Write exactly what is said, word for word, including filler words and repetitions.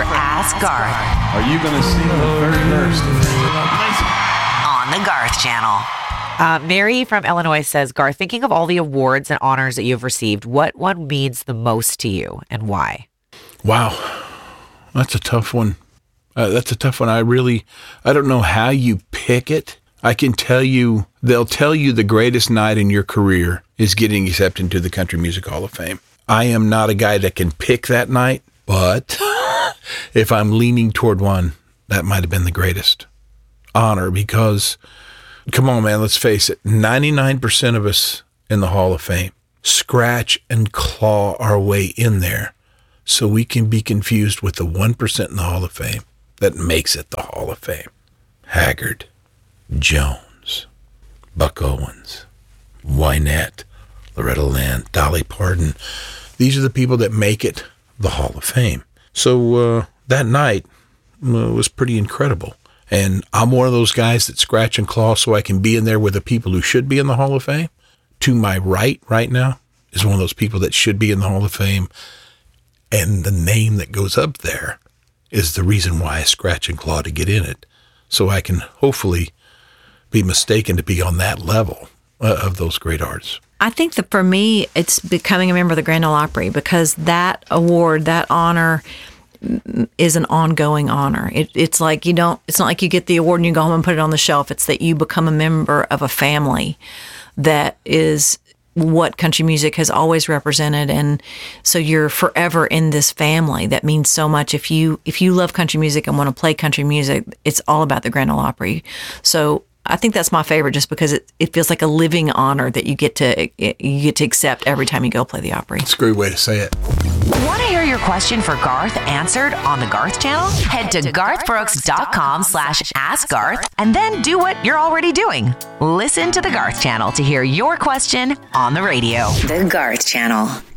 Ask Garth. Are you going to sing the third verse? On the Garth Channel. Uh, Mary from Illinois says, Garth, thinking of all the awards and honors that you've received, what one means the most to you and why? Wow. That's a tough one. Uh, that's a tough one. I really, I don't know how you pick it. I can tell you, they'll tell you the greatest night in your career is getting accepted into the Country Music Hall of Fame. I am not a guy that can pick that night, but if I'm leaning toward one, that might have been the greatest honor because, come on, man, let's face it, ninety-nine percent of us in the Hall of Fame scratch and claw our way in there so we can be confused with the one percent in the Hall of Fame that makes it the Hall of Fame. Haggard, Jones, Buck Owens, Wynette, Loretta Lynn, Dolly Parton. These are the people that make it the Hall of Fame. So uh, that night uh, was pretty incredible. And I'm one of those guys that scratch and claw so I can be in there with the people who should be in the Hall of Fame. To my right right now is one of those people that should be in the Hall of Fame. And the name that goes up there is the reason why I scratch and claw to get in it. So I can hopefully be mistaken to be on that level uh, of those great artists. I think that for me, it's becoming a member of the Grand Ole Opry because that award, that honor is an ongoing honor. It, it's like you don't, it's not like you get the award and you go home and put it on the shelf. It's that you become a member of a family that is what country music has always represented. And so you're forever in this family. That means so much. If you, if you love country music and want to play country music, it's all about the Grand Ole Opry. So I think that's my favorite just because it, it feels like a living honor that you get to you get to accept every time you go play the Opry. That's a great way to say it. Want to hear your question for Garth answered on the Garth Channel? Head to garthbrooks.com slash ask Garth and then do what you're already doing. Listen to the Garth Channel to hear your question on the radio. The Garth Channel.